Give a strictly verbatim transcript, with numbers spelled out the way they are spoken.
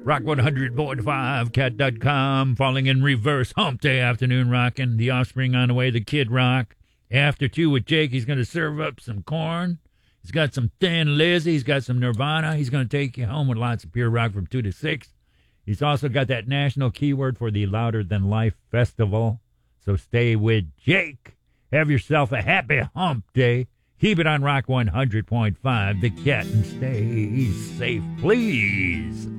Rock one hundred point five, cat dot com, falling in reverse. Hump Day afternoon rocking. The Offspring on the way, the Kid Rock. After two with Jake, he's going to serve up some corn. He's got some Thin Lizzy. He's got some Nirvana. He's going to take you home with lots of pure rock from two to six. He's also got that national keyword for the Louder Than Life Festival. So stay with Jake. Have yourself a happy hump day. Keep it on Rock one hundred point five, the cat, and stay safe, please.